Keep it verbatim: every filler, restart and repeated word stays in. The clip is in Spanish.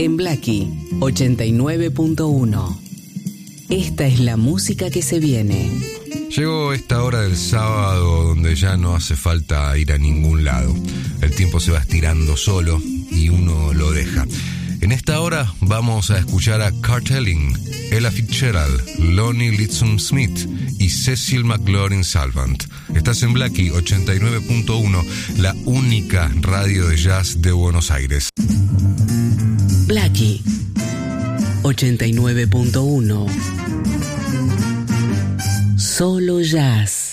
en Blackie ochenta y nueve punto uno. Esta es la música que se viene. Llegó esta hora del sábado donde ya no hace falta ir a ningún lado. El tiempo se va estirando solo y uno lo deja. En esta hora vamos a escuchar a Cartelling, Ella Fitzgerald, Lonnie Liston Smith y Cecil McLaurin Salvant. Estás en Blackie ochenta y nueve punto uno, la única radio de jazz de Buenos Aires. Blackie ochenta y nueve punto uno. Solo jazz.